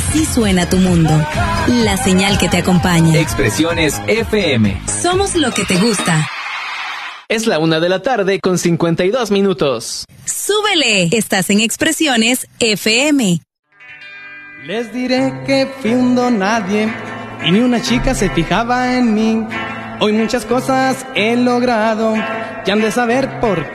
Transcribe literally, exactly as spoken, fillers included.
Así suena tu mundo. La señal que te acompaña. Expresiones F M. Somos lo que te gusta. Es la una de la tarde con cincuenta y dos minutos. ¡Súbele! Estás en Expresiones F M. Les diré que fui un don nadie y ni una chica se fijaba en mí. Hoy muchas cosas he logrado y han de saber por